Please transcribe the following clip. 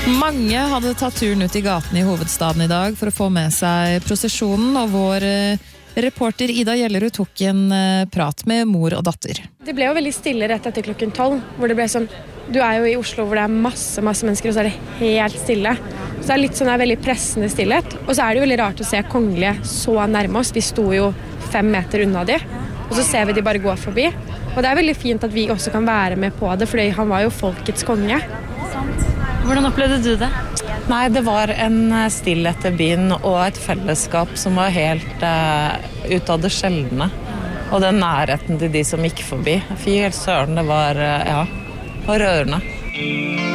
Mange hadde tatt turen ut i gaten i hovedstaden i dag for å få med seg prosesjonen, og vår reporter Ida Gjellerud tok en prat med mor og datter. Det ble jo veldig stille rett etter klokken 12, hvor det ble sånn, du er jo i Oslo hvor det er masse mennesker, og så er det helt stille. Så det er litt sånn veldig pressende stillhet, og så er det jo veldig rart å se kongelige så nærme oss. Vi sto jo 5 meter unna de, og så ser vi de bare gå forbi. Og det er veldig fint at vi også kan være med på det, fordi han var jo folkets konge. Hvordan opplevde du det? Nei, det var en stillhet i byen og et fellesskap som var helt ut av det sjeldne. Og den nærheten til de som gikk forbi. Fy helt søren, det var rørende.